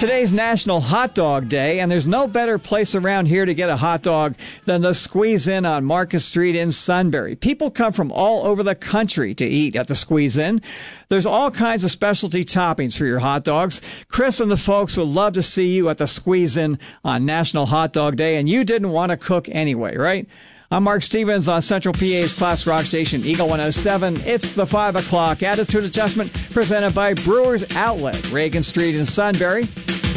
Today's National Hot Dog Day, and there's no better place around here to get a hot dog than the Squeeze In on Market Street in Sunbury. People come from all over the country to eat at the Squeeze In. There's all kinds of specialty toppings for your hot dogs. Chris and the folks would love to see you at the Squeeze In on National Hot Dog Day, and you didn't want to cook anyway, right? I'm Mark Stevens on Central PA's class rock station, Eagle 107. It's the 5 o'clock Attitude Adjustment presented by Brewers Outlet, Reagan Street in Sunbury.